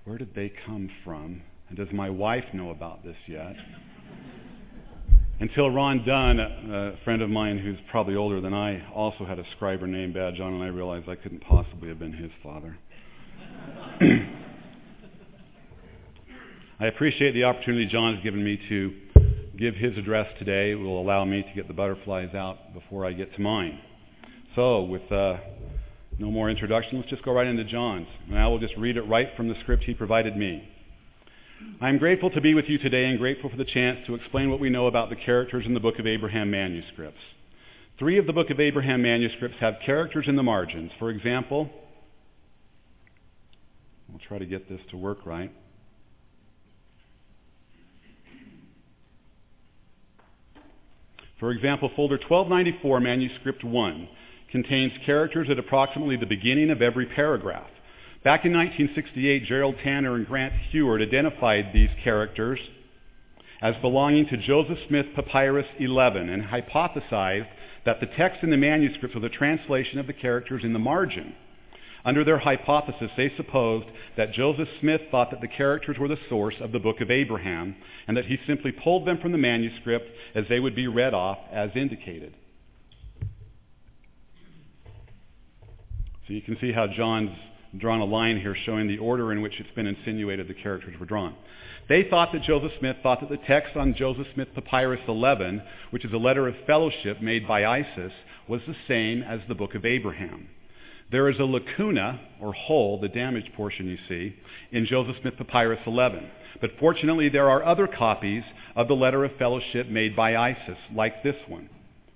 Where did they come from? And does my wife know about this yet? Until Ron Dunn, a friend of mine who's probably older than I, also had a scriber name badge on, and I realized I couldn't possibly have been his father. I appreciate the opportunity John's given me to give his address today. It will allow me to get the butterflies out before I get to mine. So, with no more introduction, let's just go right into John's. And I will just read it right from the script he provided me. I am grateful to be with you today and grateful for the chance to explain what we know about the characters in the Book of Abraham manuscripts. 3 of the Book of Abraham manuscripts have characters in the margins. For example, we'll try to get this to work right. For example, folder 1294, manuscript 1, contains characters at approximately the beginning of every paragraph. Back in 1968, Gerald Tanner and Grant Heward identified these characters as belonging to Joseph Smith Papyrus 11 and hypothesized that the text in the manuscripts was a translation of the characters in the margin. Under their hypothesis, they supposed that Joseph Smith thought that the characters were the source of the Book of Abraham and that he simply pulled them from the manuscript as they would be read off as indicated. So you can see how John's drawn a line here showing the order in which it's been insinuated the characters were drawn. They thought that Joseph Smith thought that the text on Joseph Smith Papyrus 11, which is a letter of fellowship made by Isis, was the same as the Book of Abraham. There is a lacuna, or hole, the damaged portion you see, in Joseph Smith Papyrus 11. But fortunately, there are other copies of the letter of fellowship made by Isis, like this one,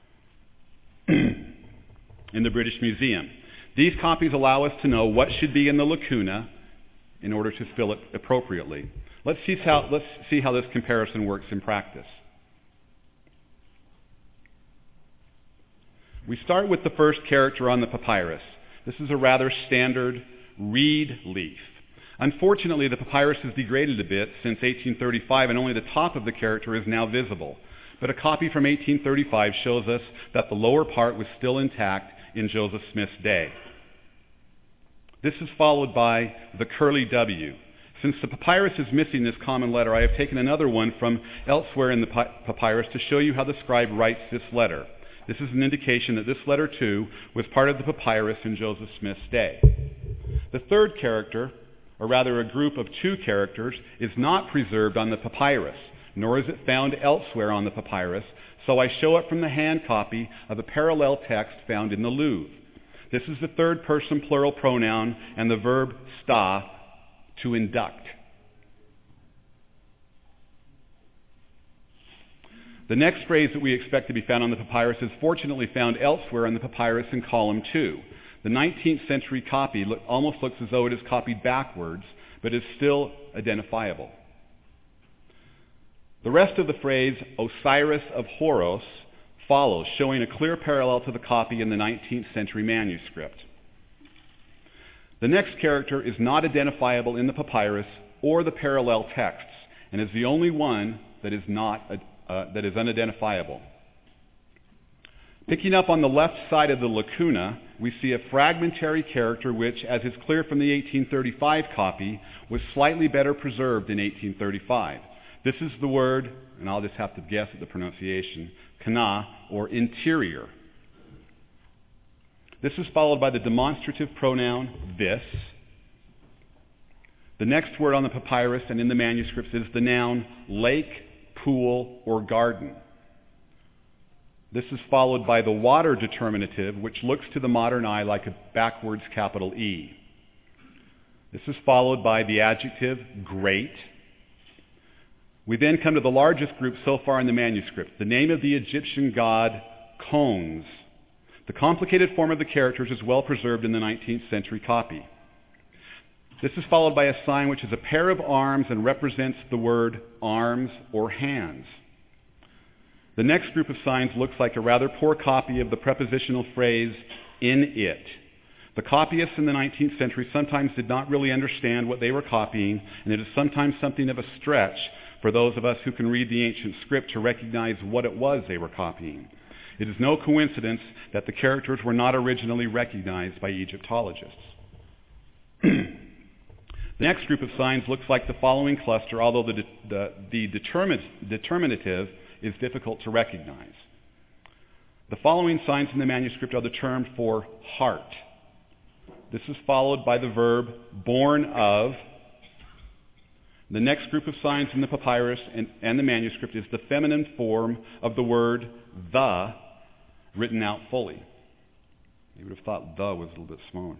in the British Museum. These copies allow us to know what should be in the lacuna in order to fill it appropriately. Let's see how this comparison works in practice. We start with the first character on the papyrus. This is a rather standard reed leaf. Unfortunately, the papyrus has degraded a bit since 1835, and only the top of the character is now visible. But a copy from 1835 shows us that the lower part was still intact in Joseph Smith's day. This is followed by the curly W. Since the papyrus is missing this common letter, I have taken another one from elsewhere in the papyrus to show you how the scribe writes this letter. This is an indication that this letter, too, was part of the papyrus in Joseph Smith's day. The third character, or rather a group of 2 characters, is not preserved on the papyrus, nor is it found elsewhere on the papyrus, so I show it from the hand copy of a parallel text found in the Louvre. This is the third person plural pronoun and the verb sta, to induct. The next phrase that we expect to be found on the papyrus is fortunately found elsewhere in the papyrus in column 2. The 19th century copy almost looks as though it is copied backwards, but is still identifiable. The rest of the phrase, Osiris of Horus, follows, showing a clear parallel to the copy in the 19th century manuscript. The next character is not identifiable in the papyrus or the parallel texts, and is the only one that is unidentifiable. Picking up on the left side of the lacuna, we see a fragmentary character which, as is clear from the 1835 copy, was slightly better preserved in 1835. This is the word, and I'll just have to guess at the pronunciation, kana, or interior. This is followed by the demonstrative pronoun this. The next word on the papyrus and in the manuscripts is the noun lake, pool, or garden. This is followed by the water determinative, which looks to the modern eye like a backwards capital E. This is followed by the adjective great. We then come to the largest group so far in the manuscript, the name of the Egyptian god Khons. The complicated form of the characters is well preserved in the 19th century copy. This is followed by a sign which is a pair of arms and represents the word arms or hands. The next group of signs looks like a rather poor copy of the prepositional phrase in it. The copyists in the 19th century sometimes did not really understand what they were copying, and it is sometimes something of a stretch for those of us who can read the ancient script to recognize what it was they were copying. It is no coincidence that the characters were not originally recognized by Egyptologists. The next group of signs looks like the following cluster, although the determinative is difficult to recognize. The following signs in the manuscript are the term for heart. This is followed by the verb born of. The next group of signs in the papyrus and the manuscript is the feminine form of the word the, written out fully. You would have thought the was a little bit smaller.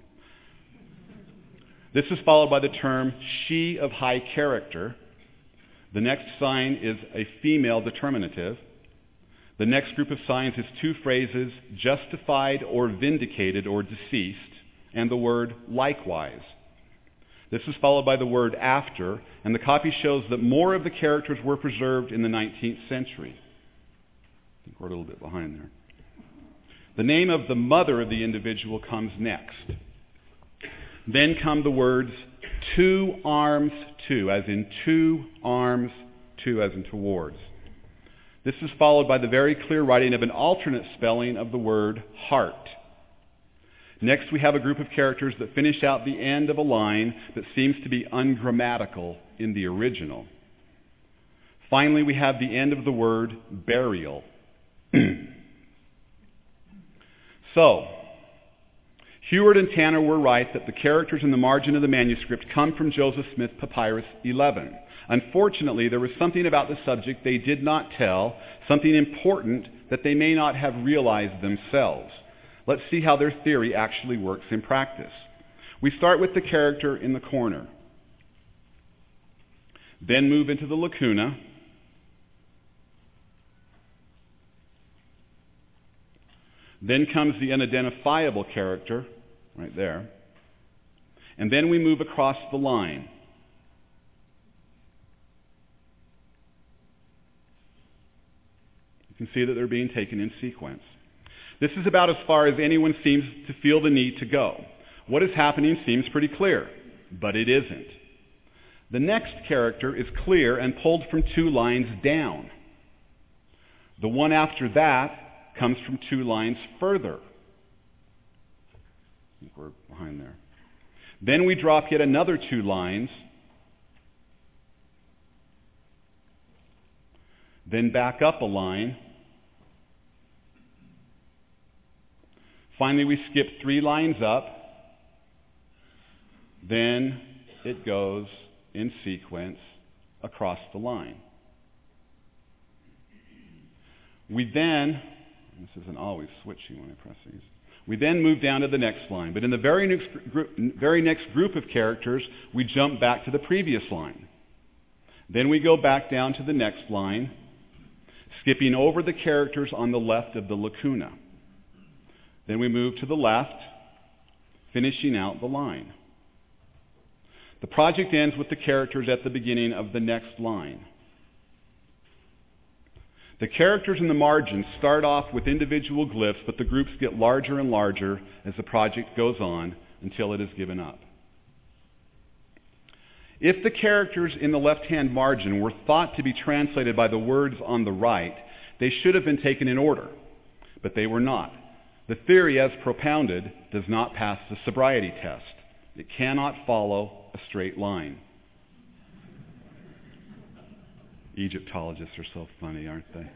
This is followed by the term she of high character. The next sign is a female determinative. The next group of signs is two phrases, justified or vindicated or deceased, and the word likewise. This is followed by the word after, and the copy shows that more of the characters were preserved in the 19th century. I think we're a little bit behind there. The name of the mother of the individual comes next. Then come the words two arms to, as in two arms to, as in towards. This is followed by the very clear writing of an alternate spelling of the word heart. Next, we have a group of characters that finish out the end of a line that seems to be ungrammatical in the original. Finally, we have the end of the word burial. So, Heward and Tanner were right that the characters in the margin of the manuscript come from Joseph Smith Papyrus 11. Unfortunately, there was something about the subject they did not tell, something important that they may not have realized themselves. Let's see how their theory actually works in practice. We start with the character in the corner, then move into the lacuna, then comes the unidentifiable character, right there, and then we move across the line. You can see that they're being taken in sequence. This is about as far as anyone seems to feel the need to go. What is happening seems pretty clear, but it isn't. The next character is clear and pulled from two lines down. The one after that comes from two lines further. I think we're behind there. Then we drop yet another two lines, then back up a line. Finally, we skip 3 lines up. Then it goes in sequence across the line. We then, this isn't always switching when I press these, we then move down to the next line. But in the very next group of characters, we jump back to the previous line. Then we go back down to the next line, skipping over the characters on the left of the lacuna. Then we move to the left, finishing out the line. The project ends with the characters at the beginning of the next line. The characters in the margins start off with individual glyphs, but the groups get larger and larger as the project goes on until it is given up. If the characters in the left-hand margin were thought to be translated by the words on the right, they should have been taken in order, but they were not. The theory as propounded does not pass the sobriety test. It cannot follow a straight line. Egyptologists are so funny, aren't they?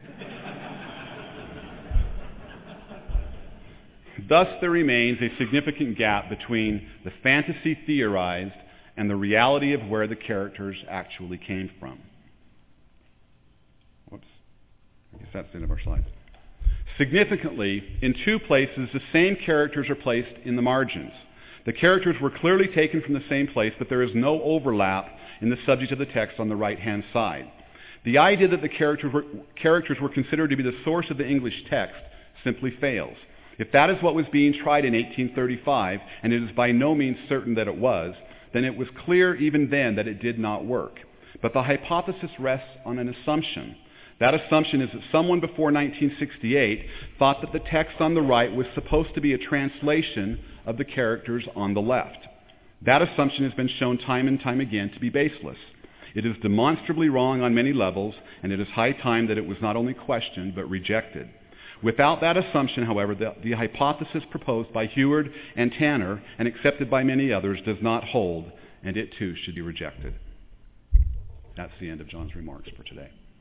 Thus, there remains a significant gap between the fantasy theorized and the reality of where the characters actually came from. Whoops. I guess that's the end of our slides. Significantly, in 2 places, the same characters are placed in the margins. The characters were clearly taken from the same place, but there is no overlap in the subject of the text on the right-hand side. The idea that the characters were considered to be the source of the English text simply fails. If that is what was being tried in 1835, and it is by no means certain that it was, then it was clear even then that it did not work. But the hypothesis rests on an assumption. That assumption is that someone before 1968 thought that the text on the right was supposed to be a translation of the characters on the left. That assumption has been shown time and time again to be baseless. It is demonstrably wrong on many levels, and it is high time that it was not only questioned but rejected. Without that assumption, however, the hypothesis proposed by Heward and Tanner and accepted by many others does not hold, and it too should be rejected. That's the end of John's remarks for today.